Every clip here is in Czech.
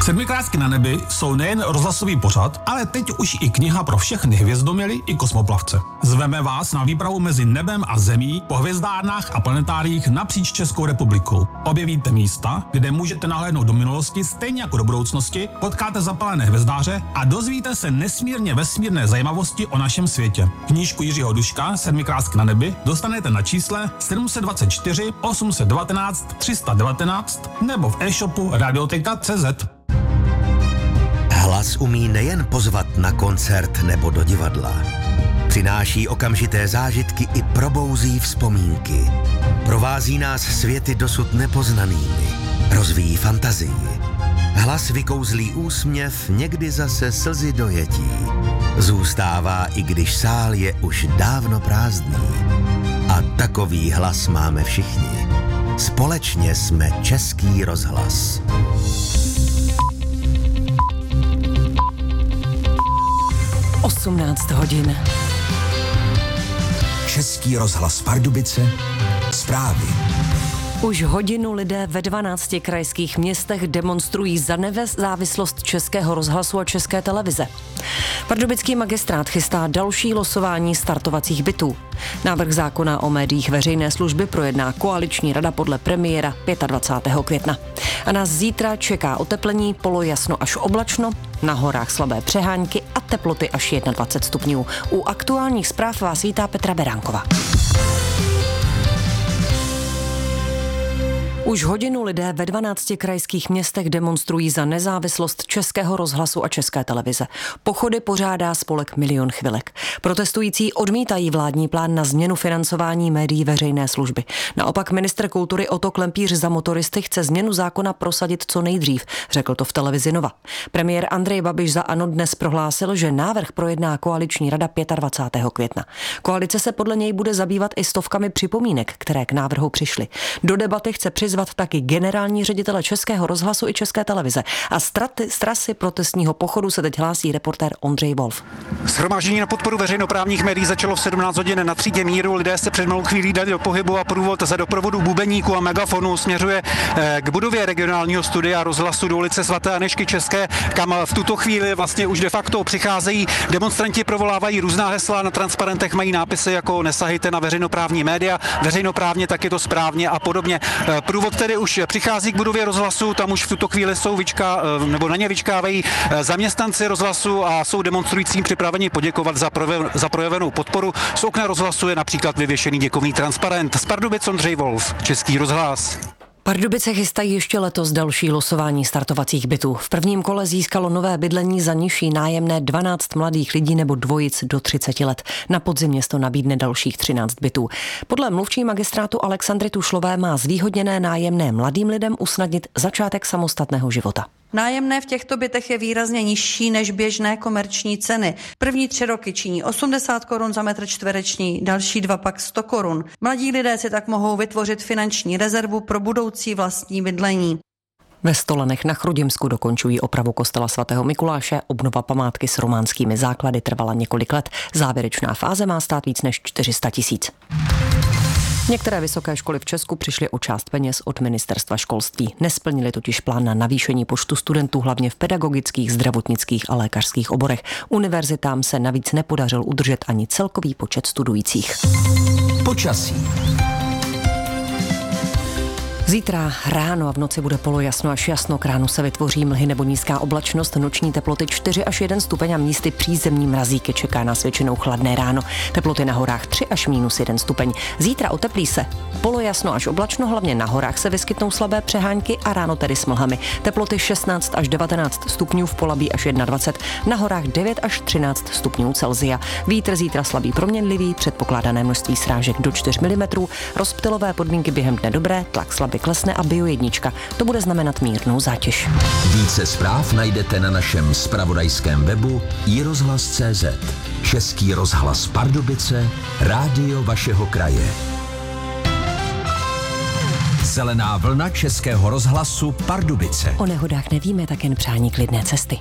Sedmikrásky na nebi jsou nejen rozhlasový pořad, ale teď už i kniha pro všechny hvězdoměly i kosmoplavce. Zveme vás na výpravu mezi nebem a zemí po hvězdárnách a planetáriích napříč Českou republikou. Objevíte místa, kde můžete nahlédnout do minulosti stejně jako do budoucnosti, potkáte zapalené hvězdáře a dozvíte se nesmírně vesmírné zajímavosti o našem světě. Knížku Jiřího Duška Sedmikrásky na nebi dostanete na čísle 724 819 319 nebo v e-shopu radioteka.cz. Hlas umí nejen pozvat na koncert nebo do divadla. Přináší okamžité zážitky i probouzí vzpomínky. Provází nás světy dosud nepoznanými. Rozvíjí fantazii. Hlas vykouzlí úsměv, někdy zase slzy dojetí. Zůstává, i když sál je už dávno prázdný. A takový hlas máme všichni. Společně jsme Český rozhlas. (18 hodin). Český rozhlas Pardubice, zprávy. Už hodinu lidé ve 12 krajských městech demonstrují za nezávislost Českého rozhlasu a České televize. Pardubický magistrát chystá další losování startovacích bytů. Návrh zákona o médiích veřejné služby projedná koaliční rada podle premiéra 25. května. A nás zítra čeká oteplení, polojasno až oblačno, na horách slabé přehánky a teploty až 21 stupňů. U aktuálních zpráv vás vítá Petra Beránková. Už hodinu lidé ve 12 krajských městech demonstrují za nezávislost Českého rozhlasu a České televize. Pochody pořádá spolek Milion chvilek. Protestující odmítají vládní plán na změnu financování médií veřejné služby. Naopak ministr kultury Otto Klempíř za motoristy chce změnu zákona prosadit co nejdřív, řekl to v televizi Nova. Premiér Andrej Babiš za ANO dnes prohlásil, že návrh projedná koaliční rada 25. května. Koalice se podle něj bude zabývat i stovkami připomínek, které k návrhu přišly. Do debaty chce přizvat taky generální ředitele Českého rozhlasu i České televize. A z trasy protestního pochodu se teď hlásí reportér Ondřej Wolf. Shromáždění na podporu veřejnoprávních médií začalo v 17 hodin na třídě Míru. Lidé se před malou chvílí dali do pohybu a průvod za doprovodu bubeníků a megafonu směřuje k budově regionálního studia rozhlasu do ulice svaté Anežky České, kam v tuto chvíli vlastně už de facto přicházejí demonstranti, provolávají různá hesla, na transparentech mají nápisy jako nesahejte na veřejnoprávní média, veřejnoprávně tak je to správně a podobně. Průvod tedy už přichází k budově rozhlasu, tam už v tuto chvíli jsou nebo na ně vyčkávají zaměstnanci rozhlasu a jsou demonstrujícím připraveni poděkovat za projevenou podporu. Z okna rozhlasu je například vyvěšený děkovný transparent. Z Pardubic Ondřej Wolf, Český rozhlas. Pardubice chystají ještě letos další losování startovacích bytů. V prvním kole získalo nové bydlení za nižší nájemné 12 mladých lidí nebo dvojic do 30 let. Na podzim město nabídne dalších 13 bytů. Podle mluvčí magistrátu Alexandry Tušlové má zvýhodněné nájemné mladým lidem usnadnit začátek samostatného života. Nájemné v těchto bytech je výrazně nižší než běžné komerční ceny. První 3 roky činí 80 korun za metr čtvereční, další 2 pak 100 korun. Mladí lidé si tak mohou vytvořit finanční rezervu pro budoucí vlastní bydlení. Ve Stolenech na Chrudimsku dokončují opravu kostela svatého Mikuláše. Obnova památky s románskými základy trvala několik let. Závěrečná fáze má stát víc než 400 000. Některé vysoké školy v Česku přišly o část peněz od ministerstva školství. Nesplnili totiž plán na navýšení počtu studentů, hlavně v pedagogických, zdravotnických a lékařských oborech. Univerzitám se navíc nepodařil udržet ani celkový počet studujících. Počasí. Zítra ráno a v noci bude polojasno až jasno, k ránu se vytvoří mlhy nebo nízká oblačnost, noční teploty 4 až 1 stupeň a místy přízemní mrazíky, čeká nás většinou chladné ráno. Teploty na horách 3 až -1 stupeň. Zítra oteplí se. Polojasno až oblačno, hlavně na horách se vyskytnou slabé přehánky a ráno tedy s mlhami. Teploty 16 až 19 stupňů, v Polabí až 21, na horách 9 až 13 stupňů Celsia. Vítr zítra slabý proměnlivý, předpokládané množství srážek do 4 mm, rozptylové podmínky během dne dobré, tlak slabě klesne a Bio1. To bude znamenat mírnou zátěž. Více zpráv najdete na našem zpravodajském webu iRozhlas.cz. Český rozhlas Pardubice, rádio vašeho kraje. Zelená vlna Českého rozhlasu Pardubice. O nehodách nevíme, tak jen přání klidné cesty.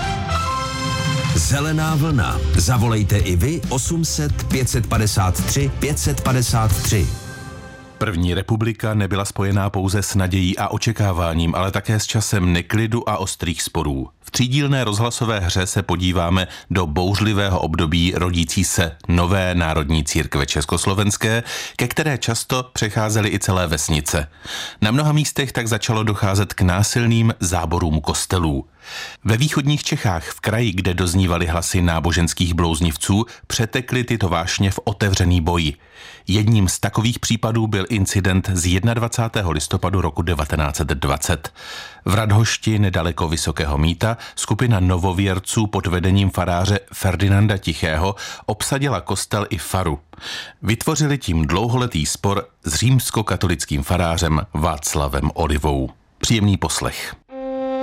Zelená vlna. Zavolejte i vy 800 553 553. První republika nebyla spojená pouze s nadějí a očekáváním, ale také s časem neklidu a ostrých sporů. V třídílné rozhlasové hře se podíváme do bouřlivého období rodící se nové národní církve československé, ke které často přecházely i celé vesnice. Na mnoha místech tak začalo docházet k násilným záborům kostelů. Ve východních Čechách, v kraji, kde doznívaly hlasy náboženských blouznivců, přetekly tyto vášně v otevřený boj. Jedním z takových případů byl incident z 21. listopadu roku 1920. V Radhošti nedaleko Vysokého Mýta skupina novověrců pod vedením faráře Ferdinanda Tichého obsadila kostel i faru. Vytvořili tím dlouholetý spor s římskokatolickým farářem Václavem Olivou. Příjemný poslech.